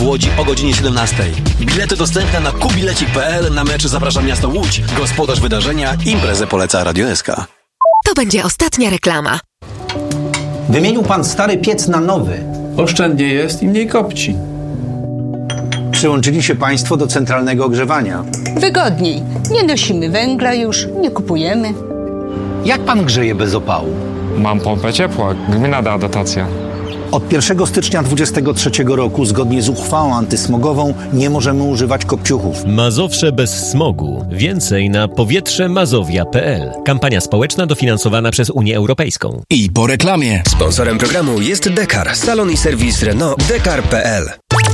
w Łodzi o godzinie 17. Bilety dostępne na kubilecik.pl. Na mecz zaprasza miasto Łódź. Gospodarz wydarzenia. Imprezę poleca Radio SK. To będzie ostatnia reklama. Wymienił pan stary piec na nowy. Oszczędnie jest i mniej kopci. Przyłączyli się państwo do centralnego ogrzewania. Wygodniej. Nie nosimy węgla już, nie kupujemy. Jak pan grzeje bez opału? Mam pompę ciepła, gmina da dotację. Od 1 stycznia 2023 roku, zgodnie z uchwałą antysmogową, nie możemy używać kopciuchów. Mazowsze bez smogu. Więcej na powietrzemazowia.pl. Kampania społeczna dofinansowana przez Unię Europejską. I po reklamie. Sponsorem programu jest Dekar, salon i serwis Renault Dekar.pl.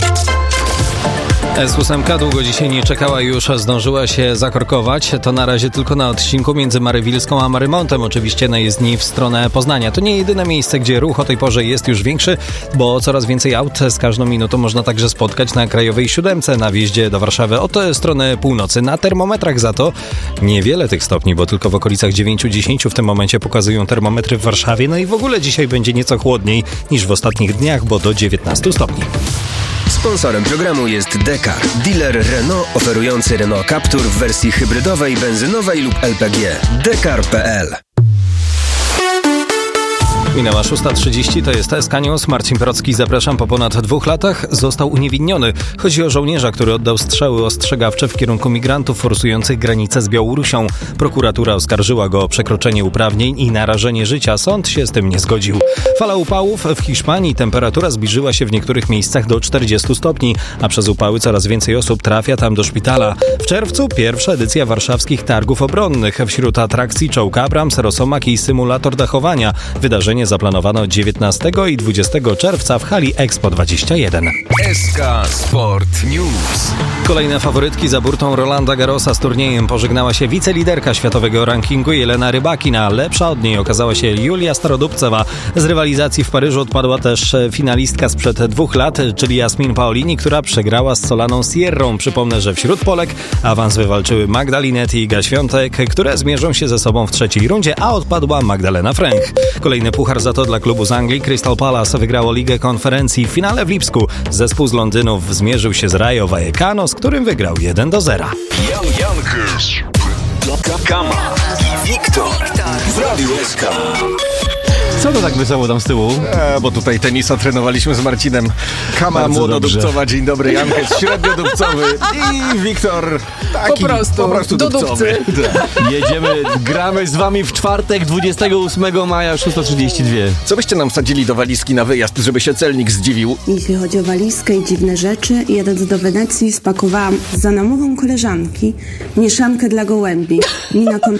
S8 długo dzisiaj nie czekała, już zdążyła się zakorkować. To na razie tylko na odcinku między Marywilską a Marymontem, oczywiście na jezdni w stronę Poznania. To nie jedyne miejsce, gdzie ruch o tej porze jest już większy, bo coraz więcej aut z każdą minutą można także spotkać na Krajowej 7 na wjeździe do Warszawy od strony północy. Na termometrach za to niewiele tych stopni, bo tylko w okolicach 9-10 w tym momencie pokazują termometry w Warszawie. No i w ogóle dzisiaj będzie nieco chłodniej niż w ostatnich dniach, bo do 19 stopni. Sponsorem programu jest Dekar, dealer Renault oferujący Renault Captur w wersji hybrydowej, benzynowej lub LPG. Dekar.pl. Minęła 6:30, to jest SK News. Marcin Procki, zapraszam. Po ponad 2 latach został uniewinniony. Chodzi o żołnierza, który oddał strzały ostrzegawcze w kierunku migrantów forsujących granicę z Białorusią. Prokuratura oskarżyła go o przekroczenie uprawnień i narażenie życia. Sąd się z tym nie zgodził. Fala upałów w Hiszpanii. Temperatura zbliżyła się w niektórych miejscach do 40 stopni, a przez upały coraz więcej osób trafia tam do szpitala. W czerwcu pierwsza edycja warszawskich targów obronnych. Wśród atrakcji czołg Abrams, Rosomak i symulator dachowania. Wydarzenie zaplanowano 19 i 20 czerwca w hali Expo 21. SK Sport News. Kolejne faworytki za burtą Rolanda Garrosa z turniejem pożegnała się wiceliderka światowego rankingu Jelena Rybakina. Lepsza od niej okazała się Julia Starodubcewa. Z rywalizacji w Paryżu odpadła też finalistka sprzed 2 lat, czyli Jasmin Paolini, która przegrała z Solaną Sierrą. Przypomnę, że wśród Polek awans wywalczyły Magdalinetti i Iga Świątek, które zmierzą się ze sobą w trzeciej rundzie, a odpadła Magdalena Fręch. Kolejny puchar za to dla klubu z Anglii. Crystal Palace wygrało Ligę Konferencji. W finale w Lipsku zespół z Londynów zmierzył się z Rayo Vallecano, z którym wygrał 1-0. Jan Jankers, Kama i Wiktor w Radiu SK. Co to tak wesoło tam z tyłu? Bo tutaj tenisa trenowaliśmy z Marcinem. Kama młododubcowa, dzień dobry, Jankes średniodubcowy i Wiktor taki po prostu dubcowy. Jedziemy, gramy z wami w czwartek, 28 maja, 6:32. Co byście nam wsadzili do walizki na wyjazd, żeby się celnik zdziwił? Jeśli chodzi o walizkę i dziwne rzeczy, jadąc do Wenecji spakowałam za namową koleżanki mieszankę dla gołębi. Mina